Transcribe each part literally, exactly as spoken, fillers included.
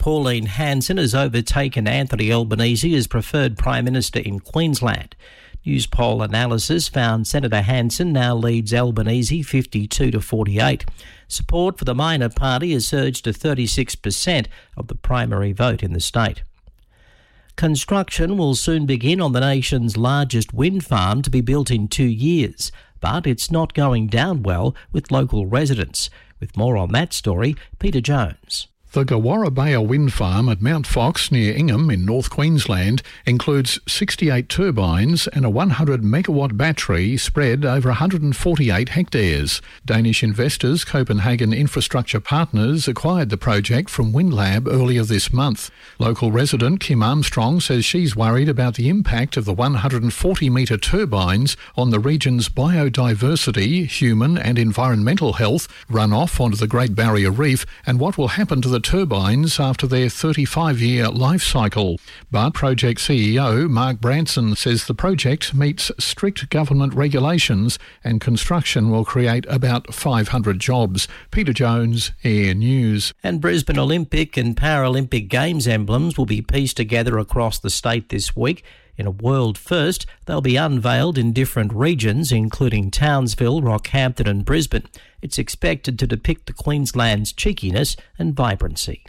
Pauline Hanson has overtaken Anthony Albanese as preferred Prime Minister in Queensland. News poll analysis found Senator Hanson now leads Albanese fifty-two to forty-eight. Support for the minor party has surged to thirty-six percent of the primary vote in the state. Construction will soon begin on the nation's largest wind farm to be built in two years, but it's not going down well with local residents. With more on that story, Peter Jones. The Gawarrabaya wind farm at Mount Fox near Ingham in North Queensland includes sixty-eight turbines and a one hundred megawatt battery spread over one hundred forty-eight hectares. Danish investors Copenhagen Infrastructure Partners acquired the project from WindLab earlier this month. Local resident Kim Armstrong says she's worried about the impact of the one hundred forty metre turbines on the region's biodiversity, human and environmental health, runoff onto the Great Barrier Reef, and what will happen to the turbines after their thirty-five year life cycle. But project C E O Mark Branson says the project meets strict government regulations and construction will create about five hundred jobs. Peter Jones, Air News. And Brisbane Olympic and Paralympic Games emblems will be pieced together across the state this week. In a world first, they'll be unveiled in different regions, including Townsville, Rockhampton and Brisbane. It's expected to depict the Queensland's cheekiness and vibrancy.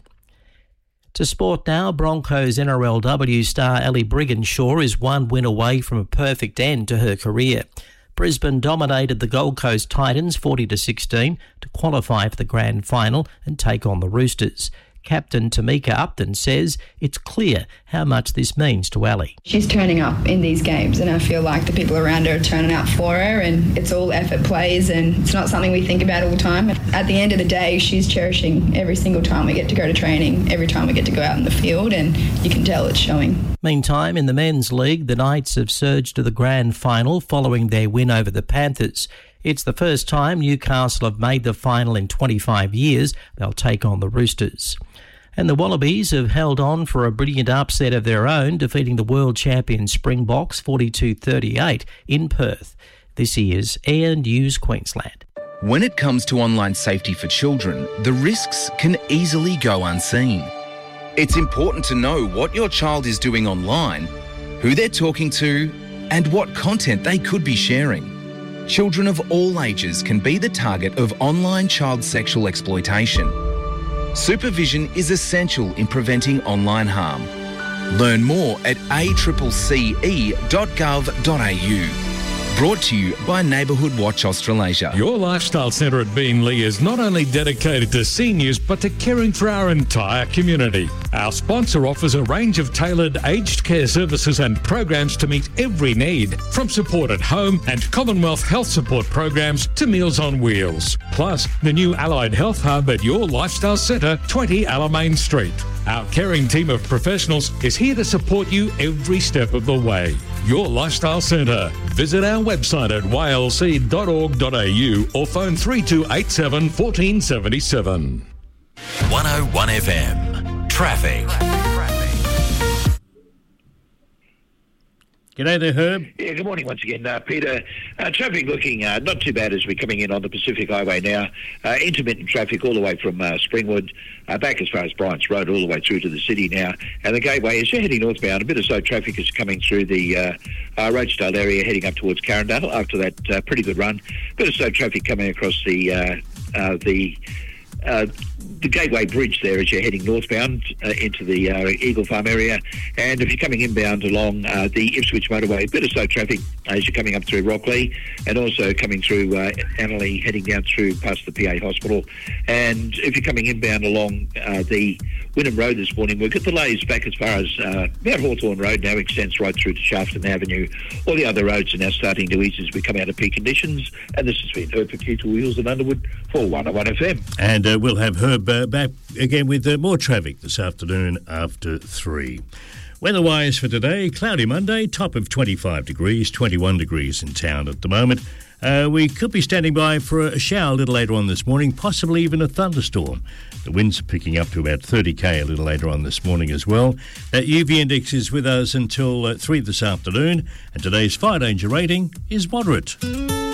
To sport now, Broncos N R L W star Ellie Brigginshaw is one win away from a perfect end to her career. Brisbane dominated the Gold Coast Titans forty to sixteen to qualify for the grand final and take on the Roosters. Captain Tamika Upton says it's clear how much this means to Ellie. She's turning up in these games and I feel like the people around her are turning up for her, and it's all effort plays and it's not something we think about all the time. At the end of the day, she's cherishing every single time we get to go to training, every time we get to go out in the field, and you can tell it's showing. Meantime, in the men's league, the Knights have surged to the grand final following their win over the Panthers. It's the first time Newcastle have made the final in twenty-five years. They'll take on the Roosters. And the Wallabies have held on for a brilliant upset of their own, defeating the world champion Springboks forty-two thirty-eight in Perth. This is Air News Queensland. When it comes to online safety for children, the risks can easily go unseen. It's important to know what your child is doing online, who they're talking to, and what content they could be sharing. Children of all ages can be the target of online child sexual exploitation. Supervision is essential in preventing online harm. Learn more at a c c e dot gov dot a u. Brought to you by Neighbourhood Watch Australasia. Your Lifestyle Centre at Beenleigh is not only dedicated to seniors but to caring for our entire community. Our sponsor offers a range of tailored aged care services and programs to meet every need, from support at home and Commonwealth health support programs to Meals on Wheels. Plus, the new Allied Health Hub at Your Lifestyle Centre, twenty Alamein Street. Our caring team of professionals is here to support you every step of the way. Your Lifestyle Centre. Visit our website at y l c dot org dot a u or phone three two eight seven, one four seven seven. one oh one F M. Traffic. G'day there, Herb. Yeah, good morning once again, uh, Peter. Uh, traffic looking uh, not too bad as we're coming in on the Pacific Highway now. Uh, intermittent traffic all the way from uh, Springwood, uh, back as far as Bryant's Road, all the way through to the city now. And the Gateway, as you're heading northbound, a bit of slow traffic is coming through the uh, uh, Rochedale area, heading up towards Carindale after that uh, pretty good run. Bit of slow traffic coming across the uh, uh, the uh, the Gateway Bridge there as you're heading northbound uh, into the uh, Eagle Farm area. And if you're coming inbound along uh, the Ipswich motorway, a bit of slow traffic as you're coming up through Rockley, and also coming through uh, Annerley, heading down through past the P A Hospital. And if you're coming inbound along uh, the Wynnum Road this morning, we've got delays back as far as uh, Mount Hawthorn Road now extends right through to Shafton Avenue. All the other roads are now starting to ease as we come out of peak conditions. And this has been Herb for Q two Wheels and Underwood for one oh one F M. And uh, we'll have Herb uh, back again with uh, more traffic this afternoon after three. Weather-wise for today, cloudy Monday, top of twenty-five degrees, twenty-one degrees in town at the moment. Uh, we could be standing by for a shower a little later on this morning, possibly even a thunderstorm. The winds are picking up to about thirty k a little later on this morning as well. That U V index is with us until uh, three this afternoon, and today's fire danger rating is moderate.